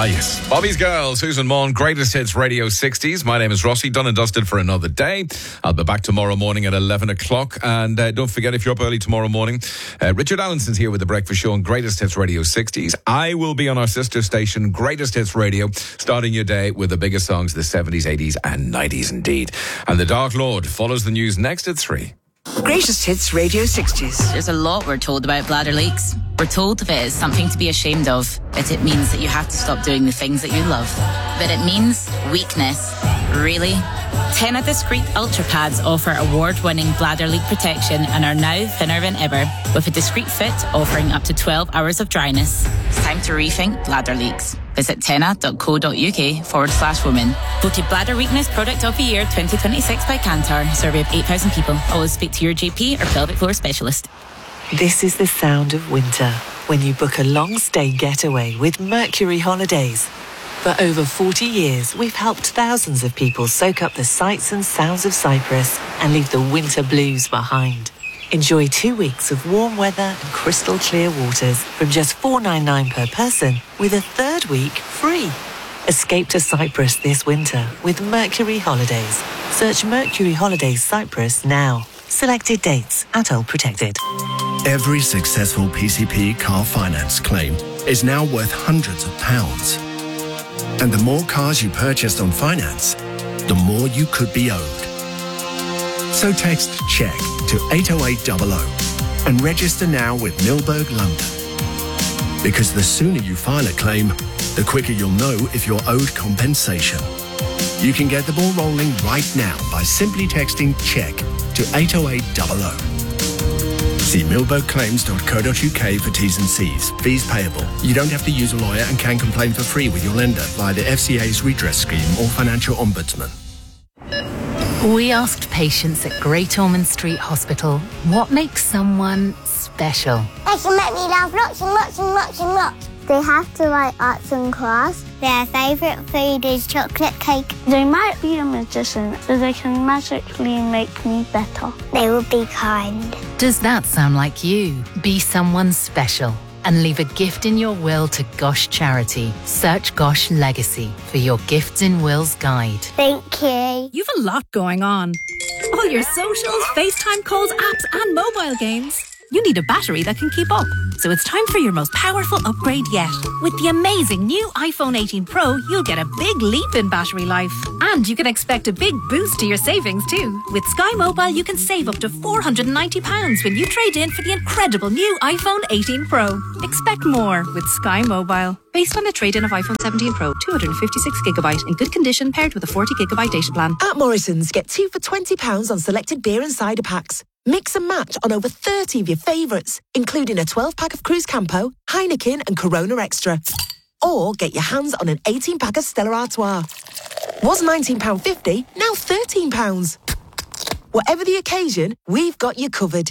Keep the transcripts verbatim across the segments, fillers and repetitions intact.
Ah, yes. Bobby's Girl, Susan Maughan, Greatest Hits Radio sixties. My name is Rossi, done and dusted for another day. I'll be back tomorrow morning at eleven o'clock. And uh, don't forget, if you're up early tomorrow morning, uh, Richard Allinson's here with The Breakfast Show on Greatest Hits Radio sixties. I will be on our sister station, Greatest Hits Radio, starting your day with the biggest songs of the seventies, eighties and nineties indeed. And The Dark Lord follows the news next at three. Greatest Hits Radio sixties. There's a lot we're told about bladder leaks. We're told that it is something to be ashamed of, that it means that you have to stop doing the things that you love. But it means weakness. Really? Tena Discreet Ultra Pads offer award-winning bladder leak protection and are now thinner than ever, with a discreet fit offering up to twelve hours of dryness. It's time to rethink bladder leaks. Visit tena.co.uk forward slash women. Voted Bladder Weakness Product of the Year twenty twenty-six by Kantar. Survey of eight thousand people. Always speak to your G P or pelvic floor specialist. This is the sound of winter when you book a long-stay getaway with Mercury Holidays. For over forty years, we've helped thousands of people soak up the sights and sounds of Cyprus and leave the winter blues behind. Enjoy two weeks of warm weather and crystal clear waters from just four hundred ninety-nine pounds per person, with a third week free. Escape to Cyprus this winter with Mercury Holidays. Search Mercury Holidays Cyprus now. Selected dates at All Protected. Every successful P C P car finance claim is now worth hundreds of pounds. And the more cars you purchased on finance, the more you could be owed. So text CHECK to eight oh eight hundred and register now with Milberg London. Because the sooner you file a claim, the quicker you'll know if you're owed compensation. You can get the ball rolling right now by simply texting CHECK to eight oh eight hundred. See milberg claims dot co dot uk for T's and C's. Fees payable. You don't have to use a lawyer and can complain for free with your lender via the F C A's redress scheme or financial ombudsman. We asked patients at Great Ormond Street Hospital what makes someone special. They can make me laugh lots and lots and lots and lots. They have to like arts and crafts. Their favourite food is chocolate cake. They might be a magician, so they can magically make me better. They will be kind. Does that sound like you? Be someone special and leave a gift in your will to Gosh Charity. Search Gosh Legacy for your Gifts in Wills guide. Thank you. You've a lot going on. All your socials, FaceTime calls, apps and mobile games. You need a battery that can keep up. So it's time for your most powerful upgrade yet. With the amazing new iPhone eighteen Pro, you'll get a big leap in battery life. And you can expect a big boost to your savings too. With Sky Mobile, you can save up to four hundred ninety pounds when you trade in for the incredible new iPhone eighteen Pro. Expect more with Sky Mobile. Based on the trade-in of iPhone seventeen Pro, two hundred fifty-six gigabyte in good condition paired with a forty gigabyte data plan. At Morrison's, get two for twenty pounds on selected beer and cider packs. Mix and match on over thirty of your favourites, including a twelve-pack of Cruz Campo, Heineken and Corona Extra. Or get your hands on an eighteen-pack of Stella Artois. Was nineteen pounds fifty, now thirteen pounds. Whatever the occasion, we've got you covered.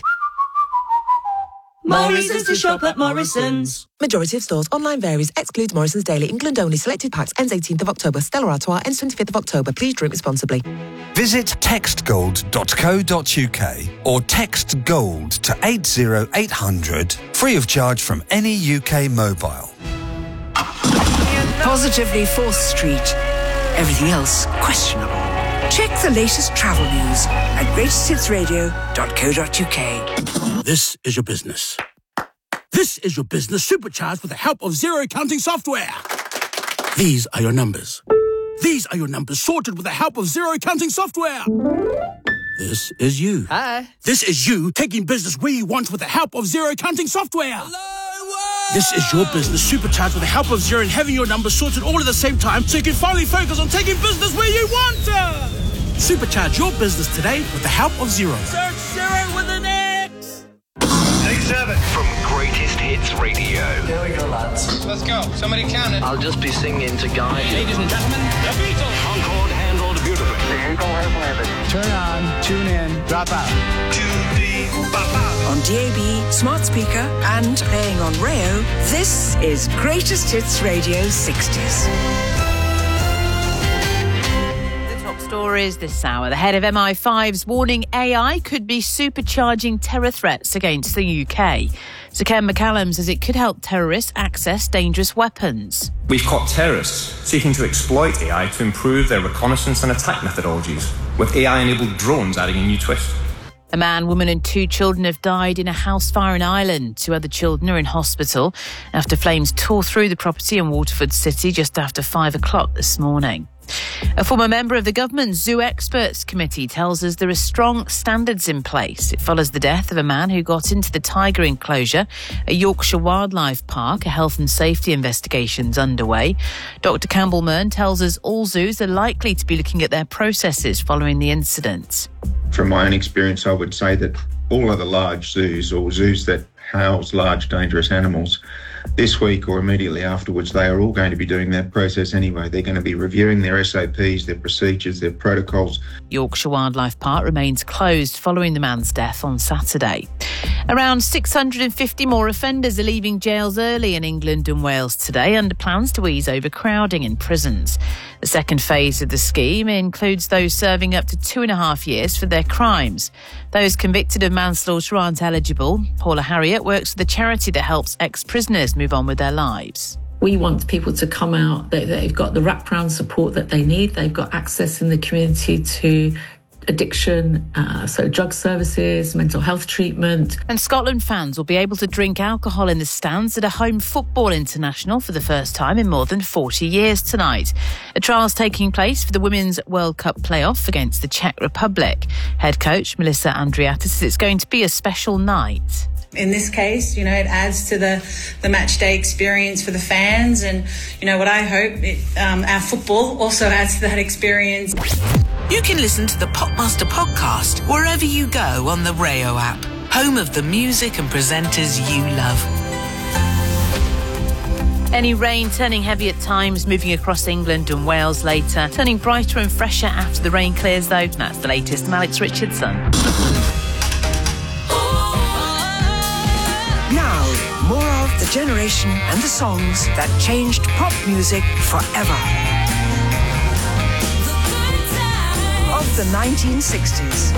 More reasons to shop at Morrison's. Majority of stores. Online varies. Excludes Morrison's Daily. England only. Selected packs. Ends eighteenth of October. Stella Artois ends twenty-fifth of October. Please drink responsibly. Visit text gold dot co dot uk or text GOLD to eight oh eight hundred. Free of charge from any U K mobile. Positively fourth Street. Everything else questionable. Check the latest travel news at greatest hits radio dot co dot uk. This is your business. This is your business supercharged with the help of zero counting software. These are your numbers. These are your numbers sorted with the help of zero counting software. This is you. Hi. This is you taking business where you want with the help of zero counting software. Hello, this is your business supercharged with the help of Xero and having your numbers sorted all at the same time so you can finally focus on taking business where you want to. Supercharge your business today with the help of Xero. Search Xero with an X. Take seven from Greatest Hits Radio. Here we go, lads. Let's go. Somebody count it. I'll just be singing to guide you. Ladies and gentlemen, the Beatles. Concord handled beautifully. Turn on, tune in, drop out. Tune in, drop out. On D A B, smart speaker, and playing on Rayo, this is Greatest Hits Radio sixties. Stories this hour. The head of M I five's warning A I could be supercharging terror threats against the U K. Sir Ken McCallum says it could help terrorists access dangerous weapons. We've caught terrorists seeking to exploit A I to improve their reconnaissance and attack methodologies, with A I-enabled drones adding a new twist. A man, woman and two children have died in a house fire in Ireland. Two other children are in hospital after flames tore through the property in Waterford City just after five o'clock this morning. A former member of the government's Zoo Experts Committee tells us there are strong standards in place. It follows the death of a man who got into the tiger enclosure at Yorkshire Wildlife Park. A health and safety investigation's underway. Doctor Campbell Myrne tells us all zoos are likely to be looking at their processes following the incident. From my own experience, I would say that all other large zoos or zoos that house large dangerous animals, this week or immediately afterwards, they are all going to be doing that process anyway. They're going to be reviewing their S O Ps, their procedures, their protocols. Yorkshire Wildlife Park remains closed following the man's death on Saturday. Around six hundred fifty more offenders are leaving jails early in England and Wales today under plans to ease overcrowding in prisons. The second phase of the scheme includes those serving up to two and a half years for their crimes. Those convicted of manslaughter aren't eligible. Paula Harriott works for the charity that helps ex-prisoners move on with their lives. We want people to come out, that they've got the wraparound support that they need. They've got access in the community to addiction, uh, so drug services, mental health treatment. And Scotland fans will be able to drink alcohol in the stands at a home football international for the first time in more than forty years tonight. A trial's taking place for the Women's World Cup playoff against the Czech Republic. Head coach Melissa Andriatis says it's going to be a special night. In this case, you know, it adds to the, the match day experience for the fans, and, you know, what I hope, it, um, our football also adds to that experience. You can listen to the Popmaster podcast wherever you go on the Rayo app, home of the music and presenters you love. Any rain turning heavy at times, moving across England and Wales later, turning brighter and fresher after the rain clears though. That's the latest from Alex Richardson. Now, more of the generation and the songs that changed pop music forever. Of the nineteen sixties.